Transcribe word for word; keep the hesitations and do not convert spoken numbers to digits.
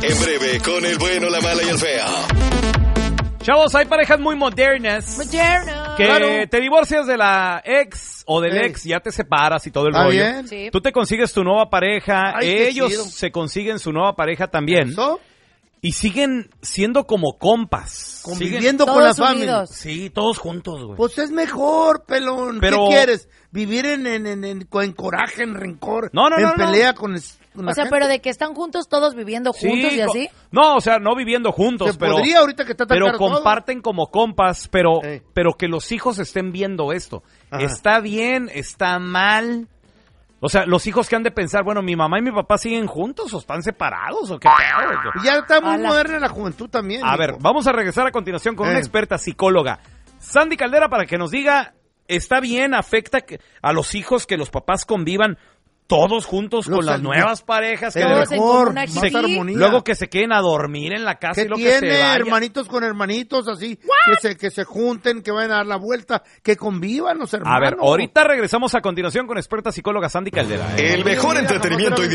En breve, con el bueno, la mala y el feo. Chavos, hay parejas muy modernas. Moderno. Que Claro. te divorcias de la ex o del Ey. ex, ya te separas y todo el ¿Está rollo. bien? Sí. Tú te consigues tu nueva pareja, Ay, qué ellos chido. se consiguen su nueva pareja también. ¿Eso? Y siguen siendo como compas. Conviviendo Todos con las familias. unidos. Siguen- sí, todos juntos, güey. Pues es mejor, pelón. Pero- ¿Qué quieres? ¿Vivir en, en, en, en- en coraje, en rencor? No, no, en no, no. pelea con, es- con O la sea, gente? pero de que están juntos todos viviendo Sí, juntos y co- así. No, o sea, no viviendo juntos, Se pero... podría ahorita que está tan Pero caro todo. comparten como compas, pero, Ey. pero que los hijos estén viendo esto. Ajá. ¿Está bien? ¿Está mal? O sea, los hijos que han de pensar, bueno, ¿mi mamá y mi papá siguen juntos o están separados o qué pedo? Ya está muy Ala. moderna la juventud también. A mijo. ver, vamos a regresar a continuación con una Eh. experta psicóloga, Sandy Caldera, para que nos diga, ¿está bien, afecta que- a los hijos que los papás convivan todos juntos Los con las an- nuevas parejas? Que Es de- Todos en mejor, común aquí. más Sí. armonía. luego que se queden a dormir en la casa ¿Qué y lo que tiene? se vayan. Hermanitos con hermanitos, así, que se, que se junten, que vayan a dar la vuelta, que convivan los hermanos. A ver, ahorita regresamos a continuación con experta psicóloga Sandy Caldera. ¿eh? El mejor Mira, entretenimiento y